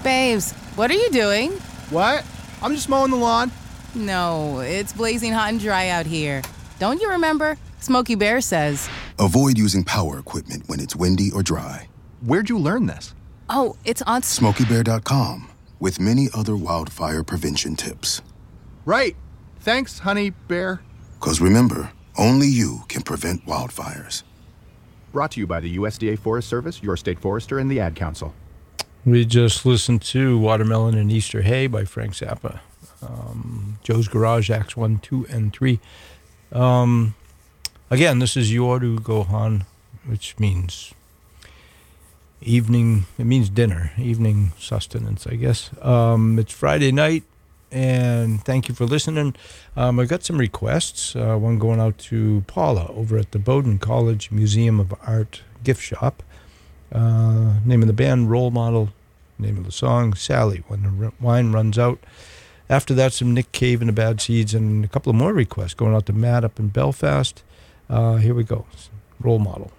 Babes, what are you doing? What? I'm just mowing the lawn. No, it's blazing hot and dry out here. Don't you remember? Smokey Bear says. Avoid using power equipment when it's windy or dry. Where'd you learn this? Oh, it's on... SmokeyBear.com, with many other wildfire prevention tips. Right. Thanks, honey bear. 'Cause remember, only you can prevent wildfires. Brought to you by the USDA Forest Service, your state forester, and the Ad Council. We just listened to Watermelon and Easter Hay by Frank Zappa. Joe's Garage, Acts 1, 2, and 3. Again, this is Yoru Gohan, which means evening. It means dinner, evening sustenance, I guess. It's Friday night, and thank you for listening. I got some requests. One going out to Paula over at the Bowdoin College Museum of Art gift shop. Name of the band, Role Model. Name of the song, Sally, When the Wine Runs Out. After that, some Nick Cave and the Bad Seeds, and a couple of more requests going out to Matt up in Belfast. Here we go. Role Model.